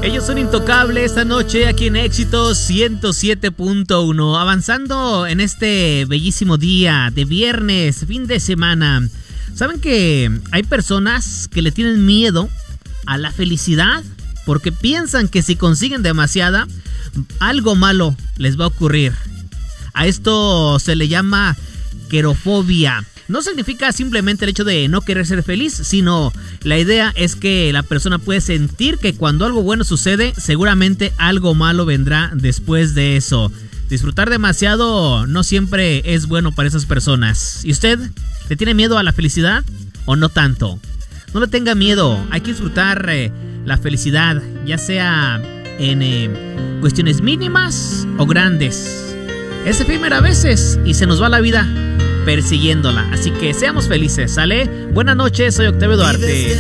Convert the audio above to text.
Ellos son intocables esta noche aquí en Éxitos 107.1. Avanzando en este bellísimo día de viernes, fin de semana. ¿Saben que hay personas que le tienen miedo a la felicidad? Porque piensan que si consiguen demasiada, algo malo les va a ocurrir. A esto se le llama querofobia. No significa simplemente el hecho de no querer ser feliz, sino la idea es que la persona puede sentir que cuando algo bueno sucede, seguramente algo malo vendrá después de eso. Disfrutar demasiado no siempre es bueno para esas personas. ¿Y usted le tiene miedo a la felicidad o no tanto? No le tenga miedo, hay que disfrutar la felicidad, ya sea en cuestiones mínimas o grandes. Es efímera a veces y se nos va la vida persiguiéndola, así que seamos felices, ¿sale? Buenas noches, soy Octavio Duarte.